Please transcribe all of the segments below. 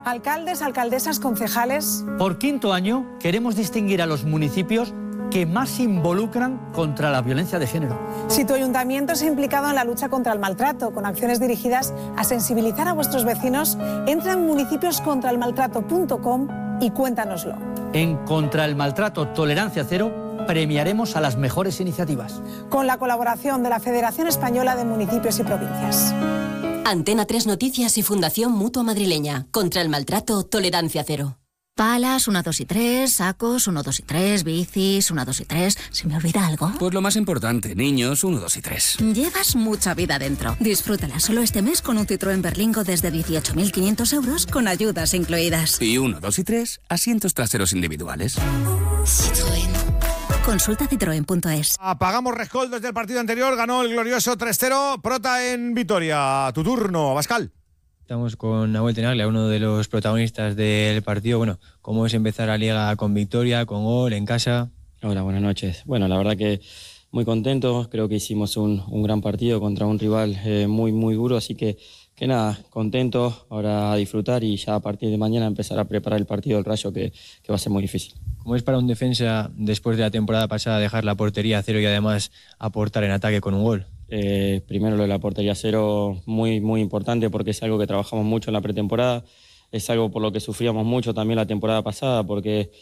Alcaldes, alcaldesas, concejales. Por quinto año queremos distinguir a los municipios que más se involucran contra la violencia de género. Si tu ayuntamiento se ha implicado en la lucha contra el maltrato, con acciones dirigidas a sensibilizar a vuestros vecinos, entra en municipioscontraelmaltrato.com y cuéntanoslo. En Contra el Maltrato Tolerancia Cero premiaremos a las mejores iniciativas. Con la colaboración de la Federación Española de Municipios y Provincias. Antena 3 Noticias y Fundación Mutua Madrileña. Contra el maltrato, tolerancia cero. Palas, 1, 2 y 3, sacos, 1, 2 y 3, bicis, 1, 2 y 3. ¿Se me olvida algo? Pues lo más importante, niños, 1, 2 y 3. Llevas mucha vida dentro. Disfrútala solo este mes con un Citroën Berlingo desde 18.500 euros con ayudas incluidas. Y 1, 2 y 3, asientos traseros individuales. Citroën. Consulta citroen.es. Apagamos rescoldos del partido anterior, ganó el glorioso 3-0, Prota en Vitoria. Tu turno, Abascal. Estamos con Nahuel Tenaglia, uno de los protagonistas del partido. Bueno, ¿cómo es empezar la liga con victoria, con gol, en casa? Hola, buenas noches. Bueno, la verdad que muy contentos. Creo que hicimos un gran partido contra un rival muy duro, así que nada, contentos. Ahora a disfrutar y ya a partir de mañana empezar a preparar el partido del Rayo, que va a ser muy difícil. ¿Cómo es para un defensa, después de la temporada pasada, dejar la portería a cero y además aportar en ataque con un gol? Primero lo de la portería cero, muy importante, porque es algo que trabajamos mucho en la pretemporada. Es algo por lo que sufríamos mucho también la temporada pasada, porque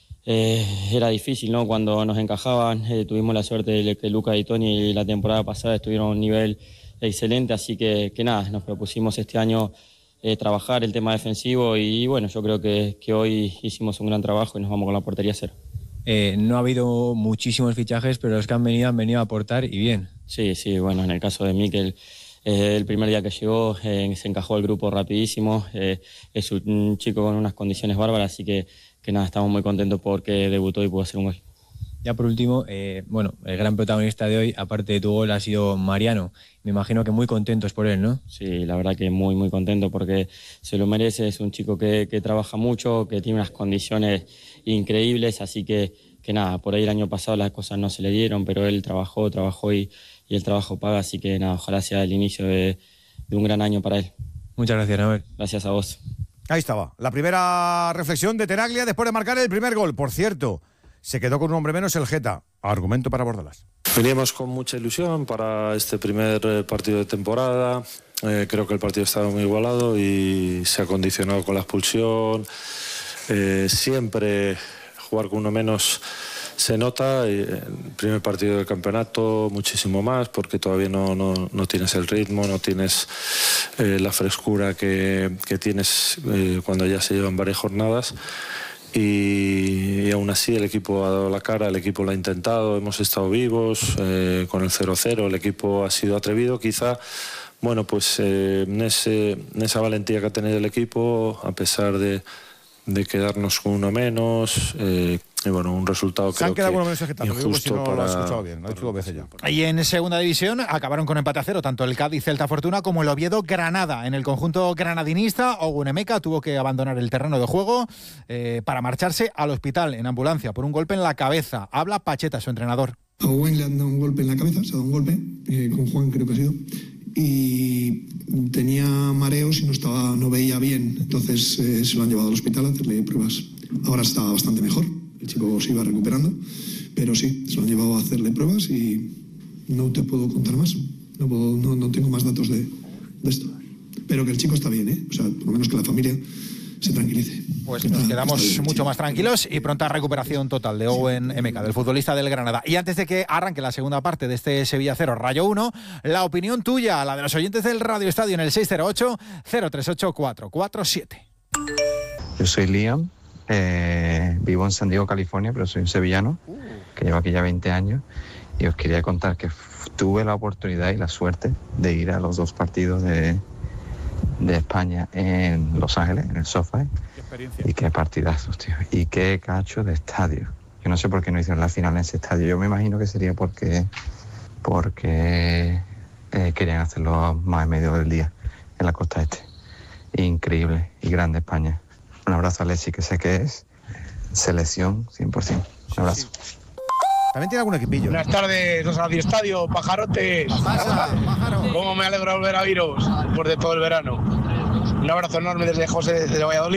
era difícil, ¿no? Cuando nos encajaban, tuvimos la suerte de que Luca y Toni la temporada pasada estuvieron a un nivel excelente, así que nada, nos propusimos este año trabajar el tema defensivo y bueno, yo creo que hoy hicimos un gran trabajo y nos vamos con la portería cero. No ha habido muchísimos fichajes, pero los que han venido a aportar y bien. Sí, bueno, en el caso de Mikel, el primer día que llegó se encajó el grupo rapidísimo, es un chico con unas condiciones bárbaras, así que nada, estamos muy contentos porque debutó y pudo hacer un gol. Ya por último, el gran protagonista de hoy, aparte de tu gol, ha sido Mariano. Me imagino que muy contentos por él, ¿no? Sí, la verdad que muy contento porque se lo merece. Es un chico que trabaja mucho, que tiene unas condiciones increíbles, así que nada, por ahí el año pasado las cosas no se le dieron, pero él trabajó y el trabajo paga, así que nada, ojalá sea el inicio de un gran año para él. Muchas gracias, Noel. Gracias a vos. Ahí estaba, la primera reflexión de Tenaglia después de marcar el primer gol. Por cierto, se quedó con un hombre menos el Geta. Argumento para Bordalás. Veníamos con mucha ilusión para este primer partido de temporada. Creo que el partido estaba muy igualado y se ha condicionado con la expulsión. Siempre jugar con uno menos se nota. El primer partido del campeonato muchísimo más, porque todavía no tienes el ritmo, no tienes la frescura que tienes cuando ya se llevan varias jornadas. Y aún así el equipo ha dado la cara, el equipo lo ha intentado, hemos estado vivos con el 0-0, el equipo ha sido atrevido, quizá, bueno, pues en esa valentía que ha tenido el equipo, a pesar de quedarnos con uno menos, y bueno, un resultado creo que injusto para... Y en segunda división acabaron con empate a 0 tanto el Cádiz Celta Fortuna como el Oviedo Granada. En el conjunto granadinista, Ogun Emeka tuvo que abandonar el terreno de juego para marcharse al hospital en ambulancia por un golpe en la cabeza. Habla Pacheta, su entrenador. A Owen le han dado un golpe en la cabeza, se ha dado un golpe, con Juan creo que ha sido, y tenía mareos y no veía bien, entonces se lo han llevado al hospital a hacerle pruebas. Ahora está bastante mejor, el chico se iba recuperando, pero sí, se lo han llevado a hacerle pruebas y no te puedo contar más, no tengo más datos de esto, pero que el chico está bien, o sea, por lo menos que la familia se tranquilice. Pues nos quedamos mucho más tranquilos y pronta recuperación total de Owen Emeka, del futbolista del Granada. Y antes de que arranque la segunda parte de este Sevilla 0, Rayo 1, la opinión tuya, la de los oyentes del Radio Estadio en el 608-038-447. Yo soy Liam, vivo en San Diego, California, pero soy un sevillano que llevo aquí ya 20 años y os quería contar que tuve la oportunidad y la suerte de ir a los dos partidos de España en Los Ángeles, en el SoFi. Y qué partidazos, tío. Y qué cacho de estadio. Yo no sé por qué no hicieron la final en ese estadio. Yo me imagino que sería porque querían hacerlo más en medio del día en la costa este. Increíble y grande España. Un abrazo a Alexi, que sé que es selección 100%. Un abrazo. También tiene algún equipillo. Buenas tardes, los Radio Estadio, pajarotes. Pájaro. ¿Cómo me alegro volver a viros después de todo el verano? Un abrazo enorme desde José, desde Valladolid.